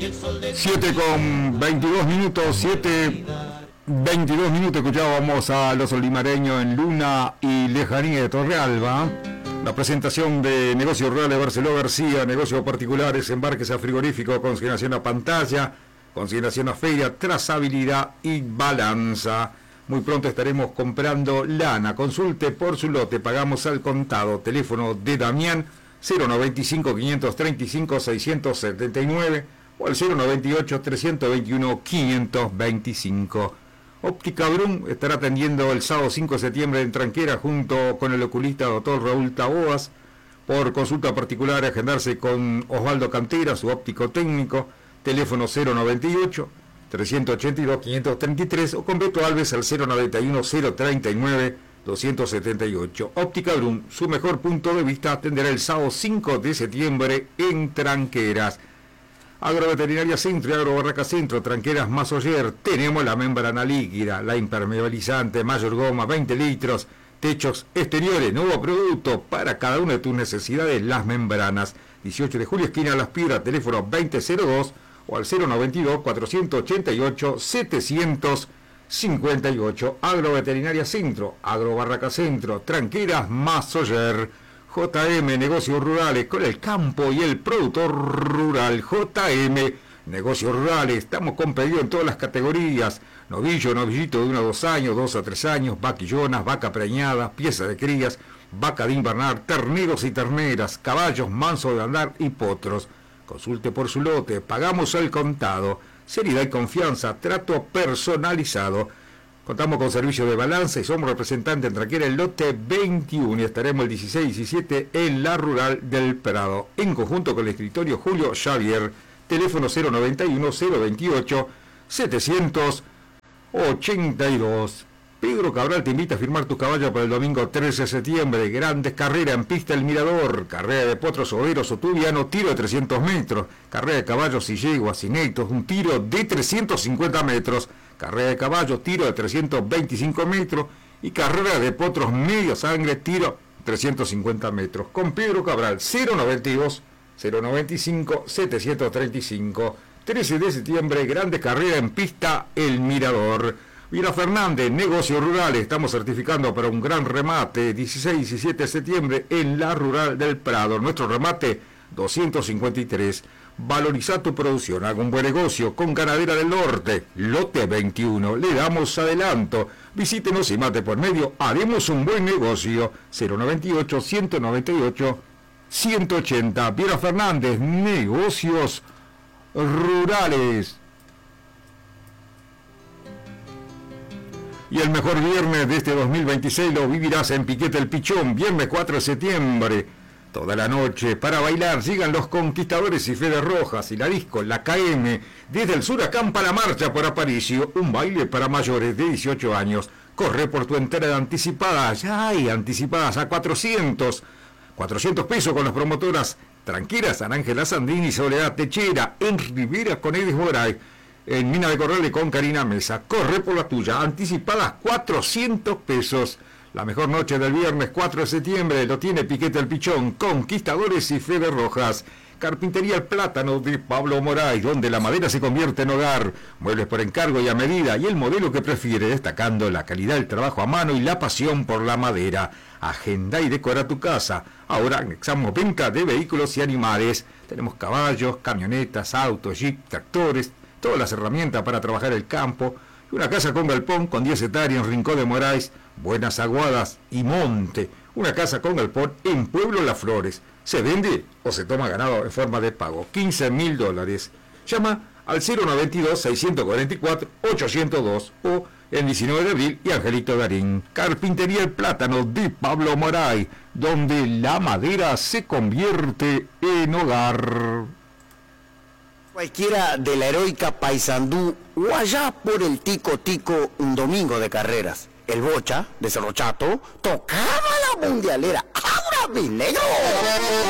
7:22, 7:22, escuchábamos a los olimareños en Luna y Lejanía de Torrealba. La presentación de Negocios Rurales Barceló García, negocios particulares, embarques a frigorífico, consignación a pantalla, consignación a feria, trazabilidad y balanza. Muy pronto estaremos comprando lana. Consulte por su lote, pagamos al contado. Teléfono de Damián 095-535-679 o al 098-321-525. Óptica Brum estará atendiendo el sábado 5 de septiembre en Tranquera junto con el oculista Dr. Raúl Taboas. Por consulta particular, agendarse con Osvaldo Cantera, su óptico técnico, teléfono 098-382-533 o con Beto Alves al 091-039-278. Óptica Brum, su mejor punto de vista, atenderá el sábado 5 de septiembre en Tranqueras. Agroveterinaria Centro y Agrobarraca Centro, Tranqueras Masoyer, tenemos la membrana líquida, la impermeabilizante, mayor goma, 20 litros, techos exteriores, nuevo producto para cada una de tus necesidades, las membranas. 18 de julio, esquina Las Piedras, teléfono 2002 o al 092-488-758. Agroveterinaria Centro, Agrobarraca Centro, Tranqueras Masoyer. JM Negocios Rurales, con el campo y el productor rural. JM Negocios Rurales, estamos con pedido en todas las categorías: novillo, novillito de 1 a 2 años, 2 a 3 años, vaquillonas, vaca preñada, pieza de crías, vaca de invernar, terneros y terneras, caballos mansos de andar y potros. Consulte por su lote, pagamos al contado, seriedad y confianza, trato personalizado. Contamos con servicio de balanza y somos representantes en Tranquera el lote 21 y estaremos el 16 y 17 en la Rural del Prado, en conjunto con el escritorio Julio Xavier, teléfono 091-028-782. Pedro Cabral te invita a firmar tus caballos para el domingo 13 de septiembre, grandes carreras en pista El Mirador, carrera de potros, overos o tubiano, tiro de 300 metros, carrera de caballos y yeguas y netos, un tiro de 350 metros, carrera de caballos, tiro de 325 metros y carrera de potros media sangre, tiro 350 metros. Con Pedro Cabral, 092-095-735. 13 de septiembre, grande carrera en pista El Mirador. Vila Fernández, Negocios Rurales, estamos certificando para un gran remate, 16 y 17 de septiembre en la Rural del Prado. Nuestro remate 253. Valoriza tu producción, haga un buen negocio con Ganadera del Norte, lote 21, le damos adelanto. Visítenos y mate por medio, haremos un buen negocio. 098-198-180. Viera Fernández, Negocios Rurales. Y el mejor viernes de este 2026 lo vivirás en Piquete El Pichón, viernes 4 de septiembre. Toda la noche para bailar llegan los Conquistadores y Fede Rojas y la disco, la KM. Desde el sur acampa la marcha por Aparicio, un baile para mayores de 18 años. Corre por tu entrada anticipada, ya hay anticipadas a 400 pesos con las promotoras Tranquera, San Ángela Sandini y Soledad Techera, en Rivera con Edis Moray, en Mina de Corrales con Karina Mesa. Corre por la tuya, anticipadas 400 pesos. La mejor noche del viernes 4 de septiembre lo tiene Piquete El Pichón, Conquistadores y Fede Rojas. Carpintería El Plátano de Pablo Moray, donde la madera se convierte en hogar. Muebles por encargo y a medida y el modelo que prefiere, destacando la calidad del trabajo a mano y la pasión por la madera. Agenda y decora tu casa. Ahora anexamos venta de vehículos y animales. Tenemos caballos, camionetas, autos, jeep, tractores, todas las herramientas para trabajar el campo. Una casa con galpón con 10 hectáreas en Rincón de Moraes, Buenas Aguadas y Monte. Una casa con galpón en Pueblo Las Flores. ¿Se vende o se toma ganado en forma de pago? $15.000. Llama al 092-644-802 o el 19 de abril y Angelito Darín. Carpintería El Plátano de Pablo Moray, donde la madera se convierte en hogar. Cualquiera de la heroica Paysandú o allá por el Tico Tico un domingo de carreras. El Bocha de Cerro Chato tocaba la mundialera. ¡Ahora mi negro!